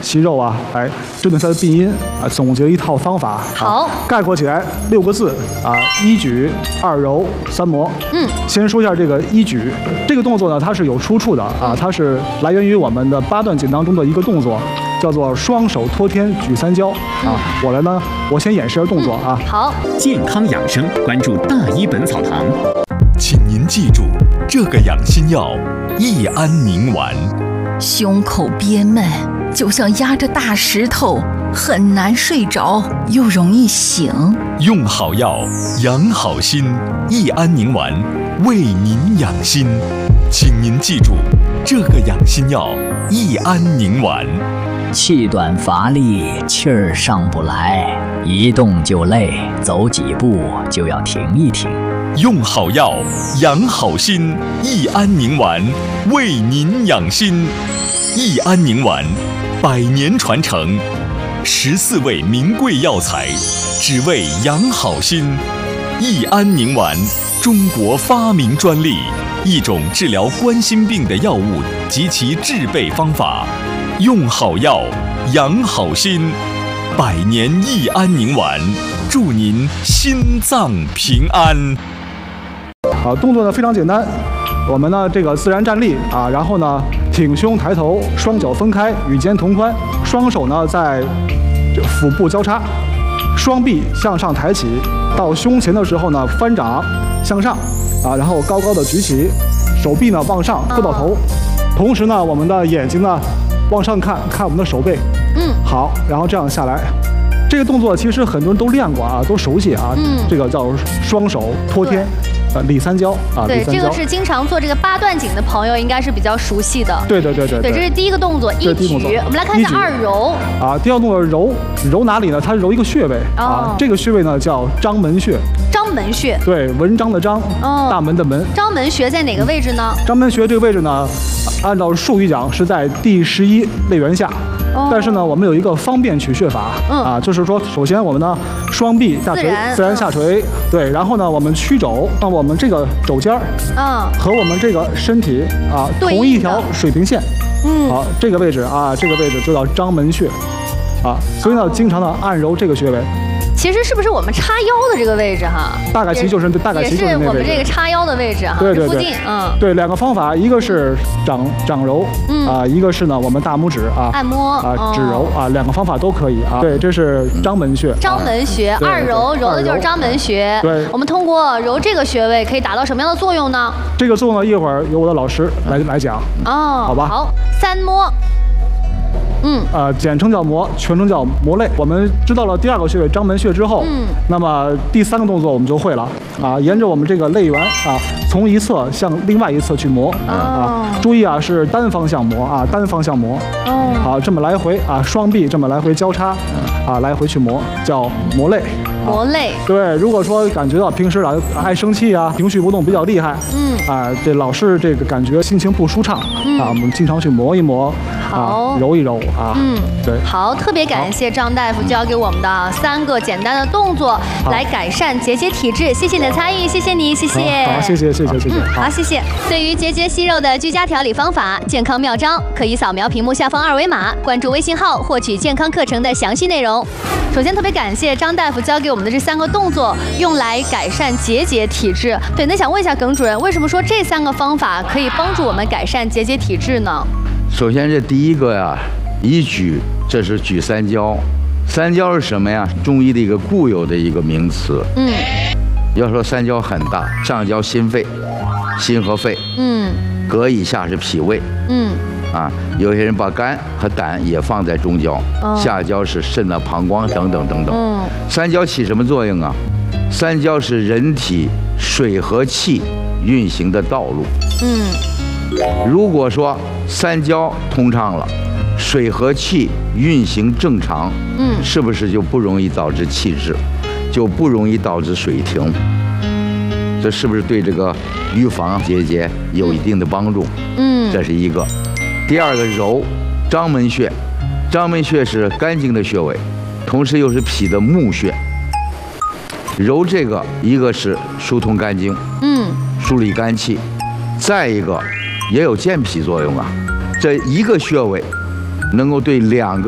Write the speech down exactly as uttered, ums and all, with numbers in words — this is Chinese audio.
息肉啊，哎，针对它的病因啊，总结一套方法。 好， 概括起来六个字啊：一举、二揉、三磨。 嗯， 先说一下这个一举，这个动作呢，它是有出处的啊，它是来源于我们的八段锦当中的一个动作，叫做双手托天举三焦啊。我来呢，我先演示动作啊。 好， 健康养生，关注大医本草堂。 请您记住这个养心药益安宁丸。 胸口憋闷，就像压着大石头，很难睡着，又容易醒。 用好药，养好心，益安宁丸为您养心。请您记住这个养心药益安宁丸。 气短乏力，气儿上不来，一动就累，走几步就要停一停。 用好药，养好心，益安宁丸为您养心。益安宁丸，百年传承，十四味名贵药材，只为养好心。益安宁丸，中国发明专利，一种治疗冠心病的药物及其制备方法。用好药，养好心，百年益安宁丸，祝您心脏平安。 好，动作呢非常简单，我们呢这个自然站立啊，然后呢挺胸抬头，双脚分开，与肩同宽，双手呢在这腹部交叉，双臂向上抬起，到胸前的时候呢翻掌向上啊，然后高高的举起，手臂呢往上过到头，同时呢我们的眼睛呢往上看，看我们的手背， 嗯， 好，然后这样下来。这个动作其实很多人都练过啊，都熟悉啊。 嗯， 这个叫双手托天，呃，里三焦啊。 对，这个是经常做这个八段锦的朋友应该是比较熟悉的。 对对对对。 对，这是第一个动作，一举。我们来看一下二揉。 啊，第二动作揉，揉哪里呢？它揉一个穴位啊，这个穴位呢叫章门穴。 章门穴。 对，文章的章，大门的门。 章门穴在哪个位置呢？ 章门穴这个位置呢，按照术语讲是在第十一肋缘下。但是呢，我们有一个方便取穴法，嗯啊，就是说，首先我们呢双臂下垂，自然下垂，对，然后呢我们曲肘，让我们这个肘尖儿，嗯，和我们这个身体啊同一条水平线，嗯，好，这个位置啊，这个位置就叫章门穴，啊，所以呢，经常呢按揉这个穴位。 其实是不是我们叉腰的这个位置哈？ 大概其就是大概其就是那个位置。 也是我们这个叉腰的位置哈。 对对对。 附近，嗯。 对，两个方法，一个是掌掌揉，嗯啊，一个是呢我们大拇指啊按摩啊指揉啊，两个方法都可以啊。对，这是章门穴。 章门穴，二揉揉的就是章门穴。 对。我们通过揉这个穴位可以达到什么样的作用呢？ 这个作用呢，一会儿由我的老师来来讲。 哦。 好吧。 好，三摸。嗯， 呃，简称叫磨，全称叫磨肋。我们知道了第二个穴位章门穴之后，嗯，那么第三个动作我们就会了啊，沿着我们这个肋缘啊，从一侧向另外一侧去磨、哦、啊，注意啊，是单方向磨啊，单方向磨。哦，好，这么来回啊，双臂这么来回交叉啊，来回去磨，叫磨肋。 磨肋。 对，如果说感觉到平时啊爱生气啊，情绪波动比较厉害，嗯啊，这老是这个感觉心情不舒畅、嗯、啊，我们经常去磨一磨，啊，揉一揉。啊，嗯，对， 好，特别感谢张大夫教给我们的三个简单的动作，来改善结节体质。谢谢你的参与，谢谢你，谢谢。 好，谢谢，谢谢，谢谢。 好，谢谢。对于结节息肉的居家调理方法、健康妙招，可以扫描屏幕下方二维码，关注微信号获取健康课程的详细内容。首先，特别感谢张大夫教给我们的这三个动作，用来改善结节体质。对，那想问一下耿主任，为什么说这三个方法可以帮助我们改善结节体质呢？ 首先，这第一个呀。一举，这是举三焦。三焦是什么呀？中医的一个固有的一个名词。嗯，要说三焦很大，上焦心肺，心和肺。嗯，膈以下是脾胃。嗯，啊，有些人把肝和胆也放在中焦，哦、下焦是肾啊、膀胱等等等等。嗯，三焦起什么作用啊？三焦是人体水和气运行的道路。嗯，如果说三焦通畅了。水和气运行正常，嗯，是不是就不容易导致气滞，就不容易导致水停？这是不是对这个预防结节有一定的帮助？嗯，这是一个。第二个揉章门穴，章门穴是肝经的穴位，同时又是脾的募穴。揉这个，一个是疏通肝经，嗯，梳理肝气，再一个也有健脾作用啊。这一个穴位。能够对两个